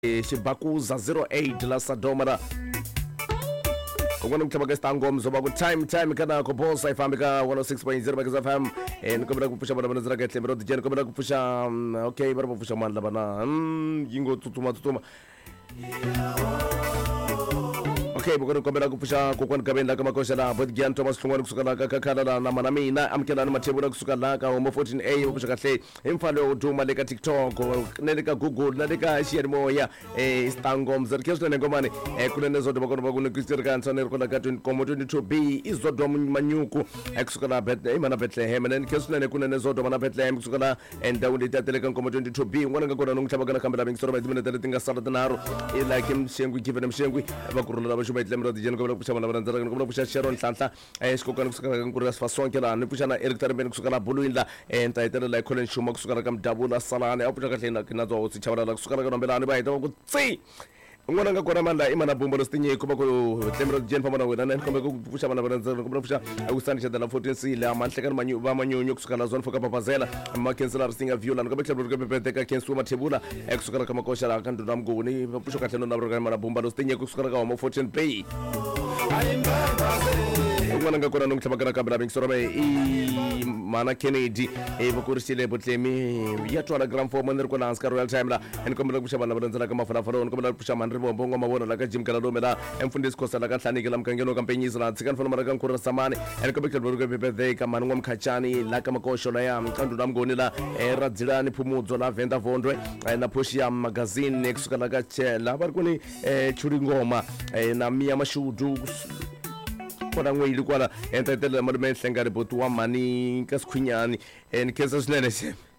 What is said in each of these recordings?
Shibakuza 08 la Sadomara ukona mkutaba guest angomzo baku time kana kuposa ifambika 106.0 Magazine FM nikobera kupusha bana bana zaka tlemero DJ nikobera kupusha okay bara kupusha manda bana yingo tutuma okay bukona kubera kupusha kokwana kabenda kama kosha la but Gian Thomas Hlungwane kusukala kakhala na mana mina amkela na mathebula kusukala ka homo 14A ubusha kahle imfalo uduma leka TikTok neleka Google neleka share moya istangom zerkezwe nengomane kunene zodo bakona bakune kwisira kansa nerikola ka 22B izodwa manyuku kusukala imana Bethlehem nenkezwe kunene zodo mana Bethlehem kusukala endawuni tateleka nkomo 22B ngwana ngakona nongithabakana khambela bingisoro bazimene taletinga salad naro like mshengwi given mshengwi bakurula bayitlemro DJ ngobela kusha bana bana zara ngobela kusha Sharon Hlanhla sikokana kusukala ngurula sifasonke la nipushana Eric Tarben kusukala Buluinla entaitela la Colin Shuma kusukala kamdabula salane apucha kahlena kinazo sichabala la kusukala ngombelani bayita ukutsi ngona ngakona manda imana bombo lostinye kuba ko tlemro DJ phamana wena nenkombe kupusha bana bana zara ngobela kusha akusandisha dala 14C la manhlekana manyu ba manyonyo kusukala zone foka papazela makensela singa viola ngobela tlemro kebepeteka kensu mathebula kusukala kamakosha la kanduna mngoni bapusha kahlena na program bombo lostinye kusukala ka 14B ngwana ngakona nongithabakana kabela bingisorobe mana Kennedy bakurisile botlemi yatwala gram form ndirikona hanska royal time la enkomela kushabana badanzela kama falafalo enkomela kushamana ribombo ngoma bona la ka Jim Kalalomela emfundisi khosa la ka Hlanike la mkangeno kampenyisa la tsikan fona mara ka nkhura samane enkomela boruke bebethe ka manu ngomkhachani la ka makosho la ya mqandu namngoni la radzilani phumudzo la Venda Vondwe na Poshia magazine ekusuka la ka Chela barikuni churi ngoma na Mia Mashudu kona ngwili kwala entetela mari menhlengari botu wa mani kaskhunyani nkesa swinene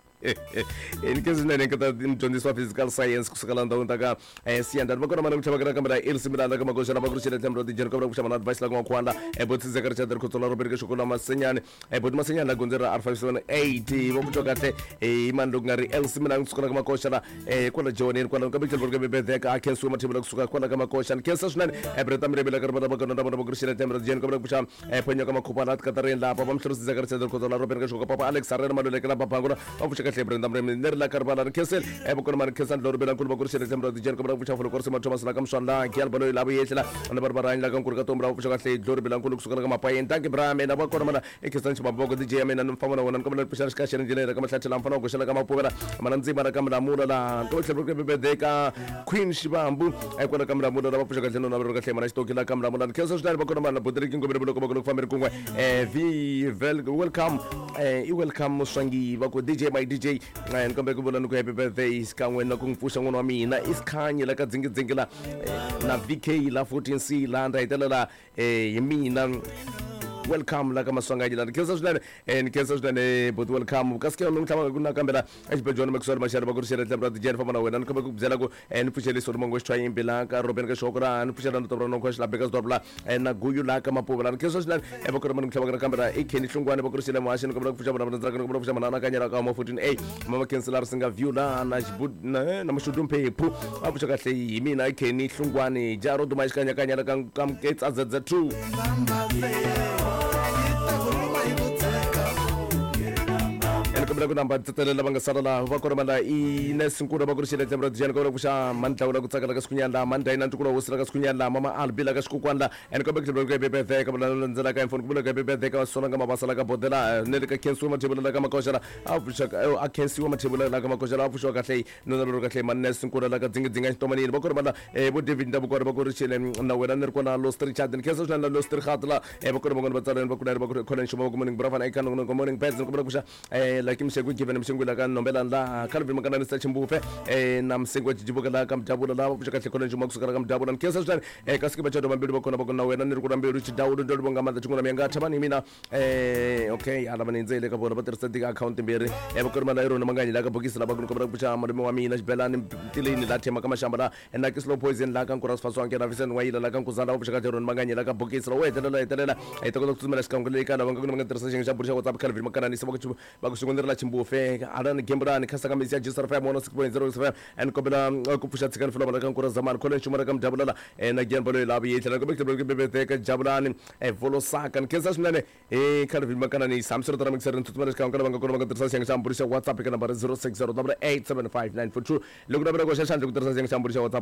nkesa swinene nkata mdyondzisi wa physical science kusukala ndhawu ntaka siyanda bakona mana kuthabakana kamera ilsimilana kama koshana bakurushile temro DJ kabra kushamana advice la ngwakhwanda botu zekari chadar kutola roberike shokola masenyane botu masenyane la gonzera R578 bokutokahle imando ngari ilsimilana kusukala kama koshana kwala John kwala kabikel borge bebetheka akensu mathibula kusuka kwala kama koshana nkesa swinene breta mirebela karbada bakona ndaba bakurushile temro DJ kabra kusha phenyo kama khupala kataren la papa mhlusi zekari chadar kutola roberike shokola papa Alex Arena maluleke la papa ngona bakushaka Brenda Mremni nerla karbala kesel bakona mar kesan lorbela kul bakurushile temro DJ kabra kusha folo korse Thomas la kamshanda kyal balo labi yechla na barbara la kam kurka tombra kusha kahle lorbela kul kusukala kama payenta ke brame na bakona mana kesan chba boko DJ amena nfamana wona kabla kusha ska shen jile kama tlatla mfana kushala kama povera mananzi mara kama mura la tohle broke bebedeka Queen Shibambu kona kama mura la kusha kahle na baro kahle mana stokila kama mura kesan shda bakona mana bodriki ngobere bolo kama famere kungwe welcome welcome Muswangi bako DJ my DJ nkombe kubola nuko happy birthday iskangwe na kungfusha ngono wa mina iskhanye la kadzingi la na VK la 14C la ndaitela la yimina welcome la kama songaji la kesa sudane but welcome kaske ngithama kuna kambela ajibejona mekusona mashara bakurushela tlabra DJ famana wena nkombe kubzela ko niphushele so mongo shwa yimbela ka Robin ka shokora niphushela ntobra nonko shla bekas dobla na guyu la kama povela kesa sudane bakora manu nthaba kambela ikheni Hlungwane bakurushela mashi nkombe kupusha bana bana nkombe kupusha bana kanyala ka 14A mama kenselar singa view la na jibud na mashudu mpephu apusha kahle yimina ikheni Hlungwane jaro dumashi kanyala kamketsa ZZ2 kabla kunamba tsetelela bangasarala bakora mala inesinkura bakurushile temro DJ kabla kusha mantla kutsakala kaskunyanda manda ina ntukula usira kaskunyanda mama albila kashkukwanda kabla kubla bebethe kabla nzela ka phone kubla bebethe ka sonanga mabasala ka bodela nelika kensu mathebula ka makoshara apusha akensiwa mathebula ka makoshara apusha kahle nonalo kahle manesinkura la ka dzinga ntomani bakora mala bo David ndabukora bakurushile na wena nerkona Loster Chad nkesa na Loster Khatla bakora bangona batsala bakura bakura Colin Shuma morning brava icon morning pets kabla kusha like msengwe given msengwe la nombela la Calvin makana ni chimbufe na msengwe jibuka la kamjabula la kushaka tekona njuma kusukala kamjabula nkesa shan kasike bachodo mambili bakona bakona wena nirikurambe ruchi Daud ndo bonga manda chunguna myanga tabani mina okay alama ninzele ka bona batersa diga account mbere bakona mala iro namangani la ka bokisi la bakona kabra kucha mademo wa mina jibelani tilini la tema kama shamba na kislo poison la kan kuras faswa ngena visen waila la kan kuzanda kushaka tero namangani la ka bokisi la wetela etela itokolo kusumela skangule kana bangona mangatersa shinga burisha WhatsApp Calvin makana ni sabaku bakushungundira chimbufe adani gembrani khasa kamisi ya Jisar FM 106.0 FM and kobela kupusha tsikan fulo malakan kura zaman kolen shumara kam jabulala na gen bolo labi yetla ko bekte bebe ka jabulani volo sakan kesa sunane kana film kana ni samsur tara mixer tutmare ka kana banga kono tersa sing sampurisha WhatsApp ka number 060887594 lugna bra ko shashan tersa sing sampurisha WhatsApp